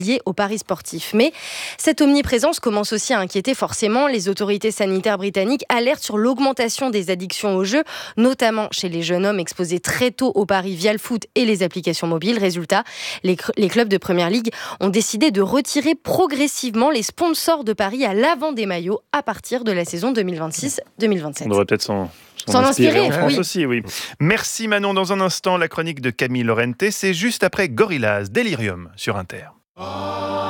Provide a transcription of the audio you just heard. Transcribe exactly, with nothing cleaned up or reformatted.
liées aux paris sportifs. Mais cette omniprésence commence aussi à inquiéter forcément. Les autorités sanitaires britanniques alertent sur l'augmentation des addictions aux jeux, notamment chez les jeunes hommes exposés très tôt aux paris via le foot et les applications mobiles. Résultat, les, cr- les clubs de Première Ligue ont décidé de retirer progressivement les sponsors de paris à l'avant des maillots à partir de la saison deux mille vingt-six deux mille vingt-sept. On devrait peut-être s'en... S'en inspirer, en France oui. aussi, oui. Merci Manon. Dans un instant, la chronique de Camille Lorente. C'est juste après Gorillaz, Delirium sur Inter.